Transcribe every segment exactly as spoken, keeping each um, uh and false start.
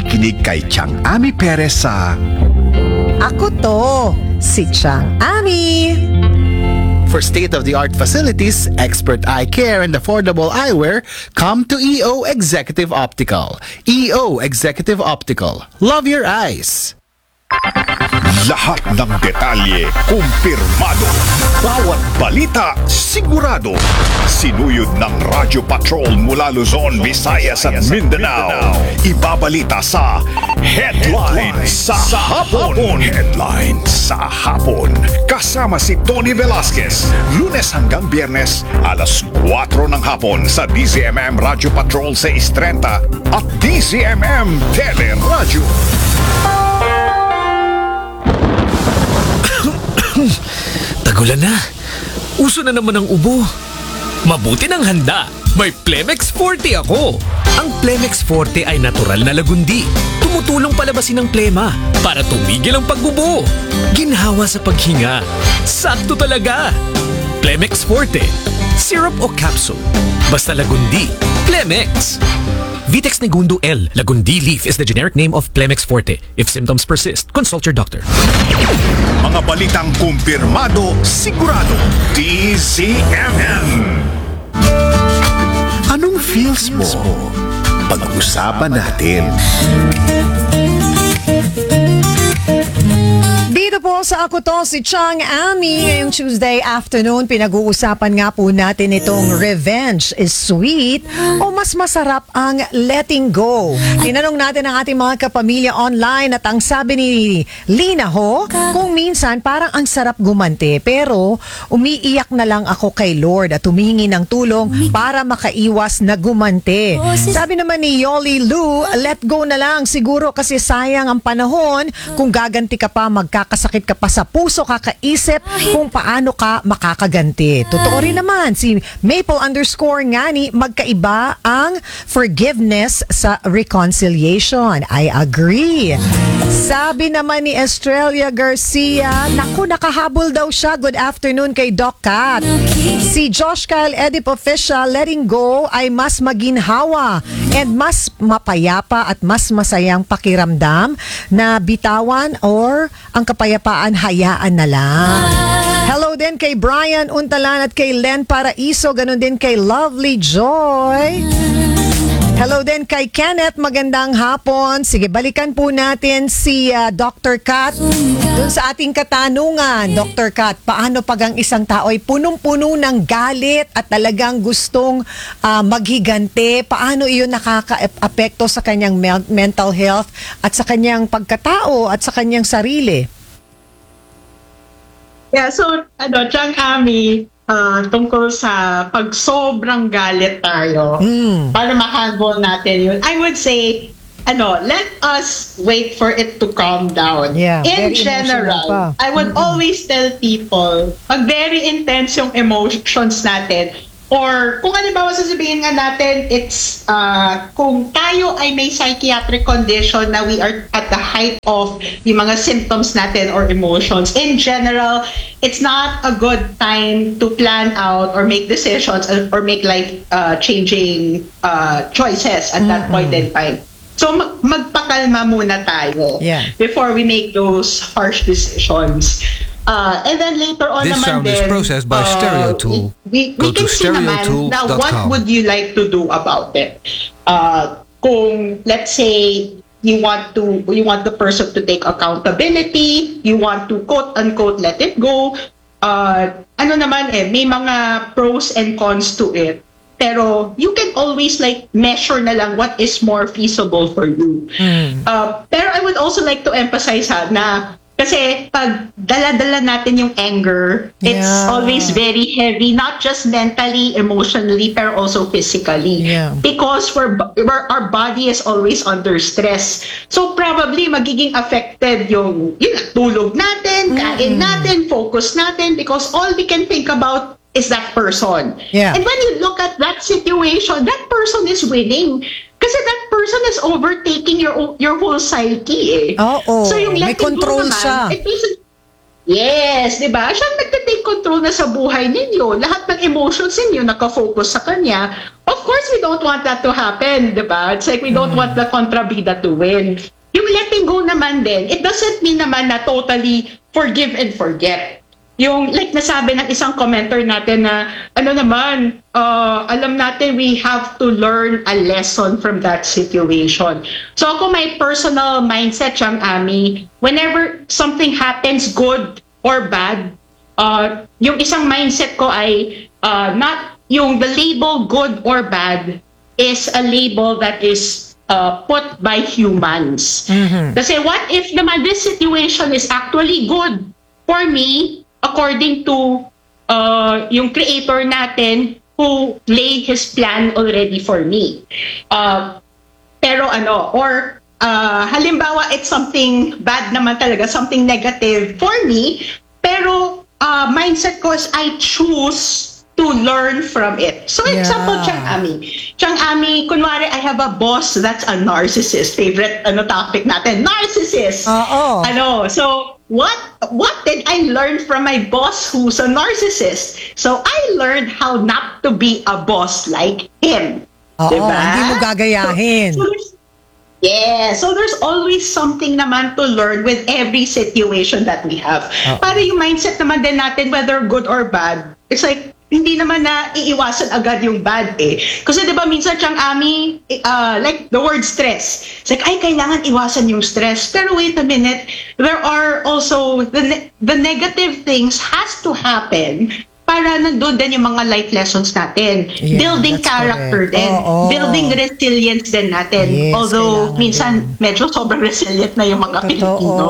makikinig kay Chang Ami Perez sa Ako to, si Chang Ami. For state-of-the-art facilities, expert eye care, and affordable eyewear, come to E O Executive Optical. E O Executive Optical. Love your eyes. lahat ng detalye kumpirmado. Bawat balita sigurado. Sinuyod ng Radyo Patrol mula Luzon, Visayas at Mindanao. Ibabalita sa Headline sa Hapon. Headline sa Hapon. Kasama si Tony Velasquez. Lunes hanggang Biyernes, alas kwatro ng hapon sa D Z M M Radyo Patrol six thirty at D Z M M Teleradyo. Tagulan na. Uso na naman ang ubo. Mabuti ng handa. May Plemex Forte ako. Ang Plemex Forte ay natural na lagundi. Tumutulong palabasin ang plema para tumigil ang pagbubo. Ginhawa sa paghinga. Sakto talaga. Plemex Forte. Syrup o capsule. Basta lagundi. Plemex. Vitex Negundo L. Lagundi leaf is the generic name of Plemex Forte. If symptoms persist, consult your doctor. Mga balitang kumpirmado, sigurado. D Z M M. Anong feels mo? Pag-usapan natin. Dito po sa Ako To, si Chang Ami. Ngayong Tuesday afternoon, pinag-uusapan nga po natin itong revenge is sweet o mas masarap ang letting go. Tinanong natin ang ating mga kapamilya online at ang sabi ni Lina Ho, kung minsan parang ang sarap gumanti pero umiiyak na lang ako kay Lord at humihingi ng tulong para makaiwas na gumanti. Sabi naman ni Yoli Lou, let go na lang siguro kasi sayang ang panahon kung gaganti ka pa magka kakasakit ka pa sa puso, kakaisip kung paano ka makakaganti. Totoo rin naman, si Maple underscore ngani, magkaiba ang forgiveness sa reconciliation. I agree. Sabi naman ni Estrella Garcia, naku, nakahabol daw siya. Good afternoon kay Doc Cat. Si Josh Kyle Edip Official, letting go ay mas maginhawa and mas mapayapa at mas masayang pakiramdam na bitawan or ang kapayapaan hayaan na lang. Hello din kay Brian Untalan at kay Len Paraiso, ganun din kay Lovely Joy. Hello din kay Kenneth, magandang hapon. Sige, balikan po natin si uh, Doctor Kat. Doon sa ating katanungan, Doctor Kat, paano pag ang isang tao ay punong-puno ng galit at talagang gustong uh, maghigante? Paano iyon nakaka-apekto sa kanyang me- mental health at sa kanyang pagkatao at sa kanyang sarili? Yeah, so, ano, Chang Ami, uh, tungkol sa pag sobrang galit tayo, mm. para ma-handle natin yun, I would say, ano, let us wait for it to calm down. Yeah, in general, I would mm-hmm. always tell people, pag very intense yung emotions natin, or kung halimbawa sasabihin nga natin, it's, uh, kung tayo ay may psychiatric condition na we are at the height of yung mga symptoms natin or emotions, in general, it's not a good time to plan out or make decisions or make life-changing uh, uh, choices at that mm-hmm. point in time. So mag- magpakalma muna tayo yeah. before we make those harsh decisions. Uh, and then later on this naman sound din, is processed by uh, Stereo Tool. We, we, Go we can to see naman na what would you like to do about it. Uh, kung let's say you want to you want the person to take accountability, you want to quote unquote let it go. Uh, ano naman eh, may mga pros and cons to it. Pero you can always like measure na lang what is more feasible for you. Mm. Uh, pero I would also like to emphasize ha, na kasi pag dala-dala natin yung anger, it's yeah. always very heavy, not just mentally, emotionally, pero also physically. Yeah. Because we're, we're, our body is always under stress. So probably magiging affected yung, yung tulog natin, kain mm-hmm. natin, focus natin, because all we can think about is that person. Yeah. And when you look at that situation, that person is winning. Kasi that person is overtaking your your whole psyche eh. Oo, so yung may control naman, siya. It doesn't, Yes, di ba? Siyang nagte-take control na sa buhay ninyo. Lahat ng emotions ninyo nakafocus sa kanya. Of course, we don't want that to happen, di ba? It's like we don't want the kontrabida to win. Yung letting go naman din, it doesn't mean naman na totally forgive and forget. Yung like nasabi ng isang commenter natin na ano naman, uh, alam natin we have to learn a lesson from that situation. So ako may personal mindset siyang Ami, whenever something happens good or bad, uh, yung isang mindset ko ay uh, not yung the label good or bad is a label that is uh, put by humans. Mm-hmm. Kasi what if naman this situation is actually good for me, according to uh, yung creator natin who laid his plan already for me. Uh, pero ano, or uh, halimbawa it's something bad naman talaga, something negative for me, pero uh, mindset ko is I choose to learn from it. So example, Yeah. Chang Ami. Chang Ami, kunwari I have a boss that's a narcissist. Favorite ano topic natin, narcissist. Oo. Ano, so what what did I learn from my boss who's a narcissist? So I learned how not to be a boss like him. Oo, Diba? hindi mo gagayahin. So, so there's- yeah, so there's always something naman to learn with every situation that we have. Para yung mindset naman din natin, whether good or bad, it's like, hindi naman na iiwasan agad yung bad eh. Kasi di ba minsan siyang Ami, uh, like the word stress. It's like, ay, kailangan iwasan yung stress. Pero wait a minute, there are also, the, ne- the negative things has to happen para nandun din yung mga life lessons natin. Yeah, Building that's character correct. din. Oo. Building resilience din natin. Yes, Although kailangan minsan medyo sobrang resilient na yung mga Totoo. Pilipino.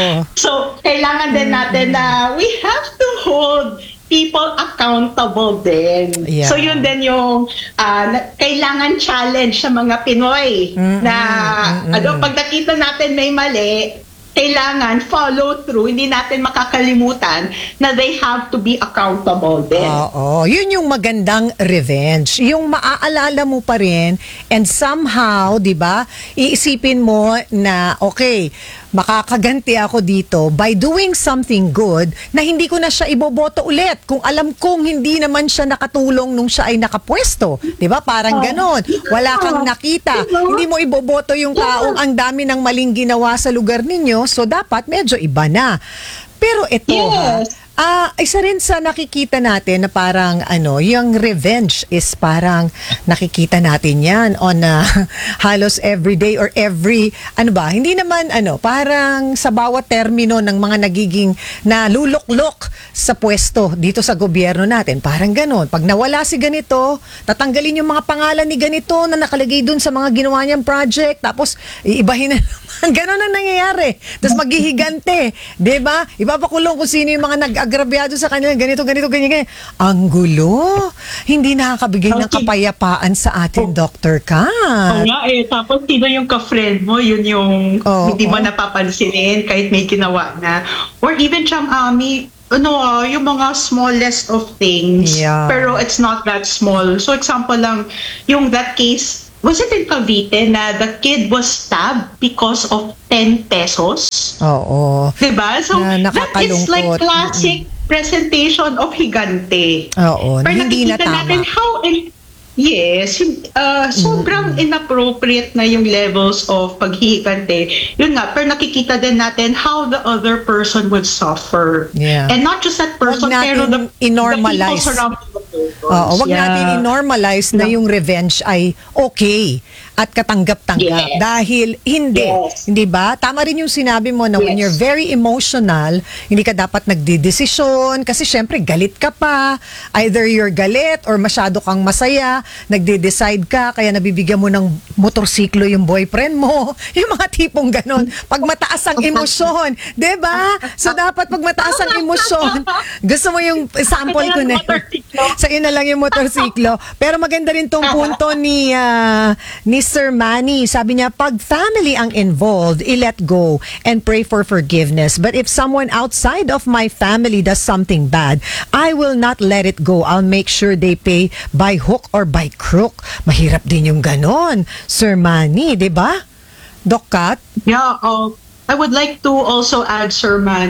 So, kailangan din natin na we have to hold people accountable din. Yeah. So yun din yung uh, na- kailangan challenge sa mga Pinoy na ano pag nakita natin may mali, kailangan follow through, hindi natin makakalimutan na they have to be accountable din. Oo, yun yung magandang revenge. Yung maaalala mo pa rin and somehow, 'di ba? Iisipin mo na okay, makakaganti ako dito by doing something good na hindi ko na siya iboboto ulit kung alam kong hindi naman siya nakatulong nung siya ay nakapwesto. 'Di ba? Parang ganon. Wala kang nakita. Hindi mo iboboto yung taong ang dami ng maling ginawa sa lugar ninyo, so dapat medyo iba na. Pero ito ha, Yes. Ah, isa rin sa nakikita natin na parang ano, yung revenge is parang nakikita natin 'yan on uh, halos every day or every ano ba, hindi naman ano, parang sa bawat termino ng mga nagiging naluluklok sa pwesto dito sa gobyerno natin. Parang gano'n. Pag nawala si ganito, tatanggalin yung mga pangalan ni ganito na nakalagay dun sa mga ginawa niyang project, tapos iibahin na naman. Gano'n ang nangyayari. Tapos maghihigante. 'Di ba? Ipapakulong kung sino yung mga nag-agrabyado sa kanila, ganito, ganito, ganyan, ganyan. Ang gulo. Hindi nakakabigay ng Okay. kapayapaan sa atin, Doctor Oo Kat. nga eh, tapos sino yung ka-friend mo, yun yung Oo, hindi mo oo. napapansinin kahit may ginawa na. Or even siyang Ami, ano ah, yung mga smallest of things, Yeah. pero it's not that small. So example lang, yung that case, was it in Cavite na the kid was stabbed because of ten pesos? Oo. Diba? So Na that is like nakakalungkot. classic presentation of higante. Oo, Pero hindi na nakikita tama. natin how in, yes, yung, uh, sobrang inappropriate na yung levels of paghihigante. Yun nga, pero nakikita din natin how the other person would suffer. Yeah. And not just that person, Wag pero the, natin i-normalize. the people surrounding the person. Oo, wag Yeah. natin i-normalize na yung revenge ay okay at katanggap-tanggap Yes. dahil hindi, Yes. hindi ba? Tama rin yung sinabi mo na when Yes. you're very emotional, hindi ka dapat nagdedesisyon kasi syempre galit ka pa, either you're galit or masyado kang masaya, nagde-decide ka kaya nabibigyan mo ng motorsiklo yung boyfriend mo, yung mga tipong ganon. Pag mataas ang emosyon, 'di ba? So dapat pag mataas ang emosyon, gusto mo yung sample ko na Motorsiklo. sa na lang yung motorsiklo. Pero maganda rin tong punto ni ah, ni Sir Manny. Sabi niya, pag family ang involved, i-let go and pray for forgiveness. But if someone outside of my family does something bad, I will not let it go. I'll make sure they pay by hook or by crook. Mahirap din yung ganon, Sir Manny, di ba? Doc Kat? Yeah, uh, I would like to also add, Sir Manny,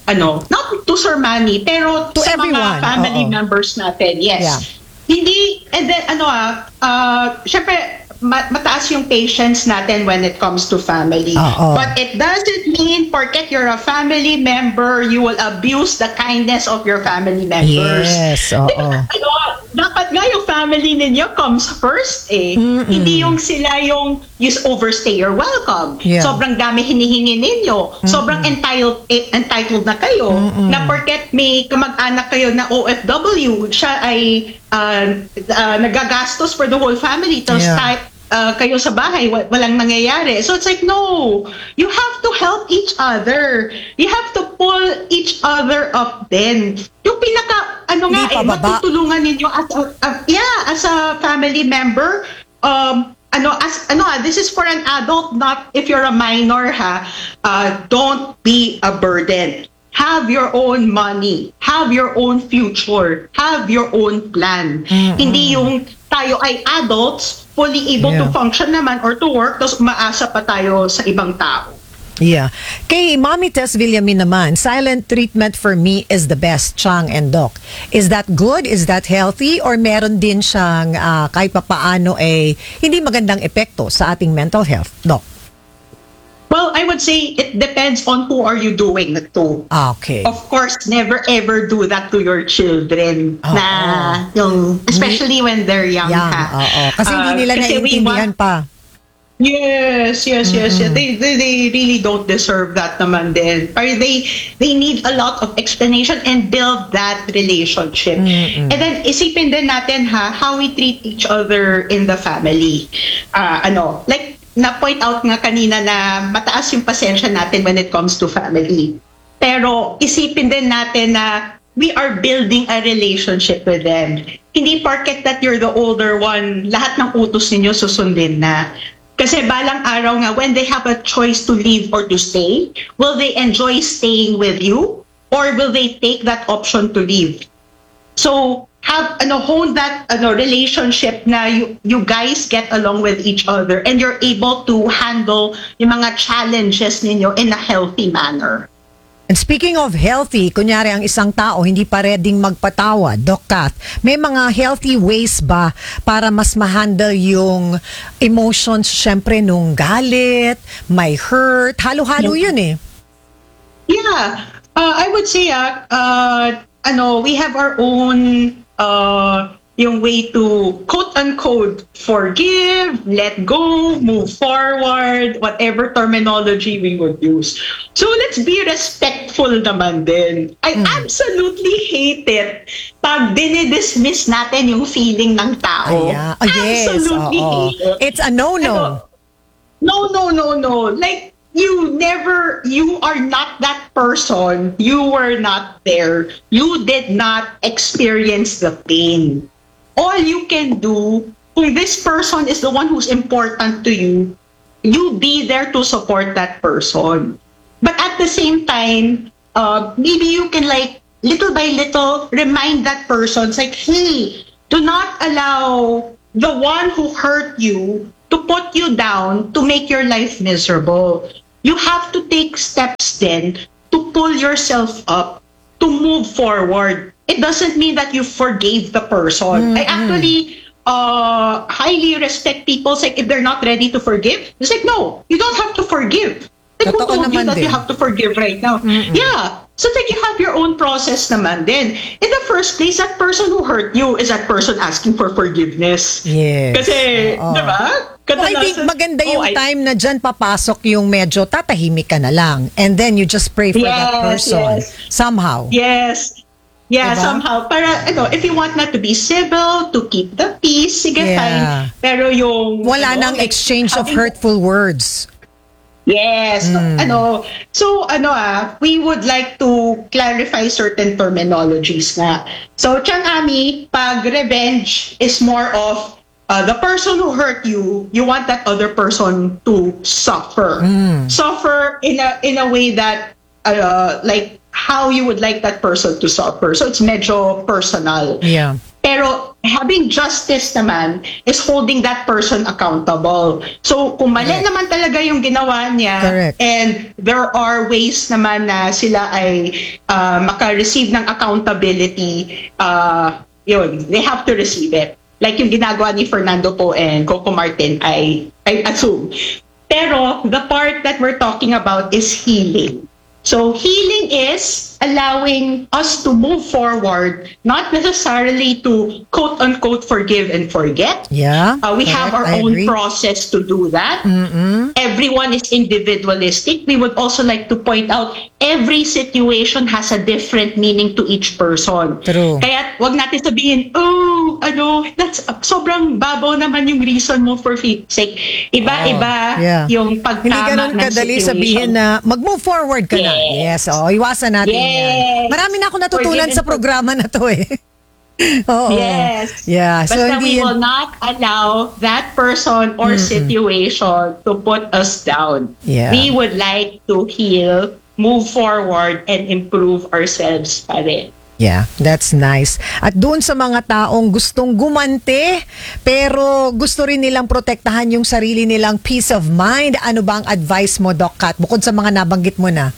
ano, not to Sir Manny, pero To sa everyone, mga family oo. members natin. Yes. Yeah. Hindi, and then ano ah, uh, syempre, ma- mataas yung patience natin when it comes to family. Oo. But it doesn't mean, porket you're a family member, you will abuse the kindness of your family members. Yes, oo. Diba, ano, dapat nga yung family ninyo comes first eh. Mm-mm. Hindi yung sila yung you overstay your welcome. Yeah. Sobrang dami hinihingi ninyo. Sobrang entitled eh, entitled na kayo. Na porket may kamag-anak kayo na O F W, siya ay uh, uh, nagagastos for the whole family. Tapos Yeah. tayo- uh, kayo sa bahay, wa- walang nangyayari. So it's like, no, you have to help each other. You have to pull each other up then. Yung pinaka, ano nga, Hindi eh, pababa. matutulungan ninyo as a, uh, yeah, as a family member, um, ano, as, ano, ah, this is for an adult, not if you're a minor, ha, uh, don't be a burden. Have your own money. Have your own future. Have your own plan. Hindi yung tayo ay adults, fully able to Yeah. function naman or to work, tapos umaasa pa tayo sa ibang tao. Yeah. Kay Mommy Tess Villamin naman, silent treatment for me is the best, Chang and Doc. Is that good? Is that healthy? Or meron din siyang ah, kahit papaano ay hindi magandang epekto sa ating mental health, Doc? Well, I would say it depends on who are you doing it to. Ah, okay. Of course, never ever do that to your children. Oo. Na, yung, especially when they're young. Yan, ha. oo. Kasi hindi Ah, nila kasi we naiintindihan want- pa. Yes, yes, yes, yes. They, they they really don't deserve that naman din. Or they they need a lot of explanation and build that relationship. And then isipin din natin ha how we treat each other in the family. Ah, ano, like na-point out nga kanina na mataas yung pasensya natin when it comes to family. Pero isipin din natin na we are building a relationship with them. Hindi porket that you're the older one, lahat ng utos ninyo susundin na. Kasi balang araw nga, when they have a choice to leave or to stay, will they enjoy staying with you? Or will they take that option to leave? So, have, ano, hone that, ano, relationship na you, you guys get along with each other and you're able to handle yung mga challenges ninyo in a healthy manner. And speaking of healthy, kunyari ang isang tao hindi pa readyng magpatawad, Doc Kat, may mga healthy ways ba para mas ma-handle yung emotions, syempre nung galit, may hurt, halo-halo yun eh. Yeah, uh, I would say, uh, uh, ano, we have our own, uh, yung way to quote-unquote forgive, let go, move forward, whatever terminology we would use. So let's be respectful naman din. I absolutely hate it pag dinidismiss natin yung feeling ng tao. Ayan. Oh, yes, Absolutely oo. hate it. It's a no-no. Ano, No, no, no, no. Like, you never, you are not that person. You were not there. You did not experience the pain. All you can do, kung this person is the one who's important to you, you be there to support that person. But at the same time, uh, maybe you can like, little by little, remind that person, it's like, hey, do not allow the one who hurt you to put you down, to make your life miserable. You have to take steps then to pull yourself up, to move forward. It doesn't mean that you forgave the person. I actually uh, highly respect people. It's like if they're not ready to forgive, it's like, no, you don't have to forgive. Like, who Totoo told you naman that din. you have to forgive right now? Yeah. So it's like you have your own process naman din. In the first place, that person who hurt you is that person asking for forgiveness. Yes. Kasi, Oo. di ba? So I think Kadalasan- maganda Oh, yung I- time na dyan papasok yung medyo tatahimik ka na lang. And then you just pray for that Yes, person. yes. Somehow. Yes. Yeah, Diba? somehow. Para, ano, if you want not to be civil, to keep the peace, sige, Yeah. fine. Pero yung... Wala ano, nang like, exchange of having- hurtful words. Yes. Ano, so, ano ah, we would like to clarify certain terminologies nga. So, Chang Ami, pag revenge is more of uh, the person who hurt you, you want that other person to suffer. Suffer in a in a way that, uh, like, how you would like that person to suffer. So, it's medyo personal. Yeah. Pero having justice naman is holding that person accountable. So kung mali Correct. naman talaga yung ginawa niya, Correct. and there are ways naman na sila ay uh, maka-receive ng accountability, uh, yun, they have to receive it. Like yung ginagawa ni Fernando Po and Coco Martin, I, I assume. Pero the part that we're talking about is healing. So healing is allowing us to move forward, not necessarily to quote unquote forgive and forget. Yeah. Uh, we have our correct. I own agree. process to do that. Mm-mm. Everyone is individualistic. We would also like to point out every situation has a different meaning to each person. True. Kaya wag natin sabihin, oh, ano, that's sobrang babaw naman yung reason mo for feet sake. Iba-iba Oh, yeah. yung Hindi pagtama ganun ng kadali situation. sabihin na mag-move forward ka na. Yes, oh, iwasan natin Yes. yan. Marami na ako natutunan Forgive sa and for- programa na to eh. Oo. Yes. Yeah, so Basta hindi we yan- will not allow that person or situation to put us down. Yeah. We would like to heal, move forward, and improve ourselves pa rin. Yeah, that's nice. At doon sa mga taong gustong gumante, pero gusto rin nilang protektahan yung sarili nilang peace of mind, ano ba ang advice mo, Doc Kat? Bukod sa mga nabanggit mo na.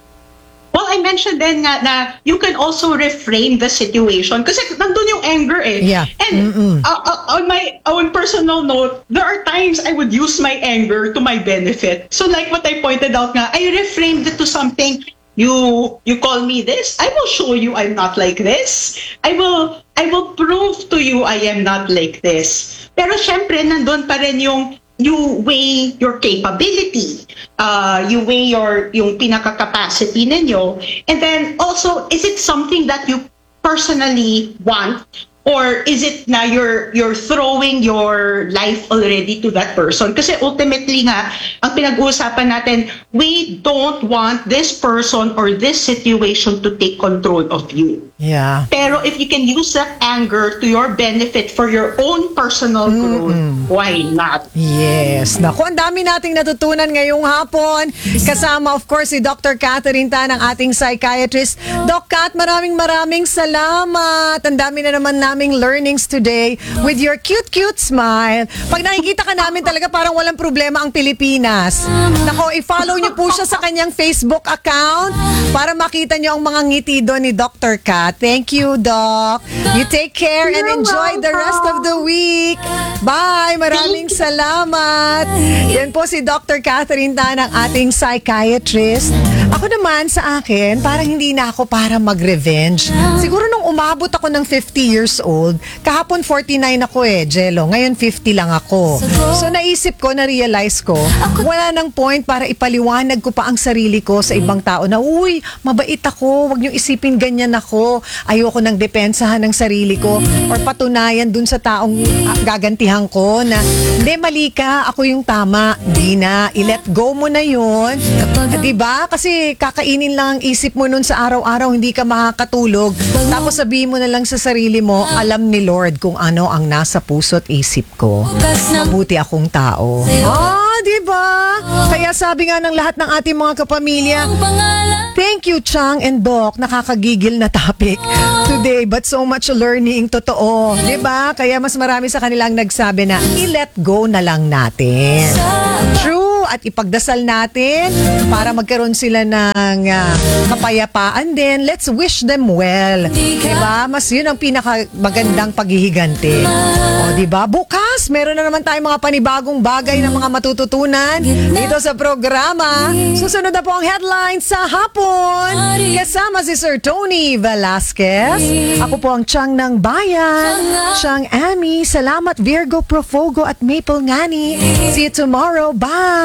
Well, I mentioned then nga na you can also reframe the situation kasi nandun yung anger eh. Yeah. And uh, uh, on my own personal note, there are times I would use my anger to my benefit. So like what I pointed out nga, I reframed it to something. You you call me this, I will show you I'm not like this. I will I will prove to you I am not like this. Pero syempre nandun pa rin yung you weigh your capability, uh, you weigh your yung pinaka-capacity ninyo, and then also, is it something that you personally want, or is it na you're you're throwing your life already to that person? Kasi ultimately nga, ang pinag-uusapan natin, we don't want this person or this situation to take control of you. Yeah. Pero if you can use that anger to your benefit for your own personal growth, why not? Yes. Naku, ang dami nating natutunan ngayong hapon. Kasama, of course, si Doctor Catherine Tan, ang ating psychiatrist. Doc Kat, maraming maraming salamat. Ang dami na naman naming learnings today with your cute-cute smile. Pag nakikita ka namin talaga parang walang problema ang Pilipinas. Nako, i-follow niyo po siya sa kanyang Facebook account para makita niyo ang mga ngiti doon ni Doctor Kat. Thank you, Doc. You take care and You're enjoy the rest of the week. Bye! Maraming salamat. Yan po si Doctor Catherine Tan, ang ating psychiatrist. Ako naman, sa akin, parang hindi na ako para mag-revenge. Siguro nung umabot ako ng fifty years old, kahapon forty-nine ako eh, Jello. Ngayon fifty lang ako. So naisip ko, na-realize ko, wala nang point para ipaliwanag ko pa ang sarili ko sa ibang tao na, uy, mabait ako, wag niyong isipin ganyan ako. Ayoko nang depensahan ng sarili ko or patunayan dun sa taong ah, gagantihan ko na, hindi, mali ka, ako yung tama. Hindi na, i-let go mo na yun. Diba? Kasi kakainin lang ang isip mo nun sa araw-araw, hindi ka makakatulog. Tapos sabihin mo na lang sa sarili mo, alam ni Lord kung ano ang nasa puso't isip ko. Mabuti akong tao. Ah, diba? Kaya sabi nga ng lahat ng ating mga kapamilya, thank you, Chang and Doc. Nakakagigil na topic today, but so much learning. Totoo. Diba? Kaya mas marami sa kanilang nagsabi na i-let go na lang natin. True. At ipagdasal natin para magkaroon sila ng uh, kapayapaan din. Let's wish them well. Diba? Mas yun ang pinakamagandang paghihigante. O diba? Bukas, meron na naman tayong mga panibagong bagay na mga matututunan dito sa programa. Susunod na po ang headlines sa hapon. Kasama si Sir Tony Velasquez. Ako po ang Chang ng Bayan. Chang Ami. Salamat Virgo Profogo at Maple Ngani. See you tomorrow. Bye!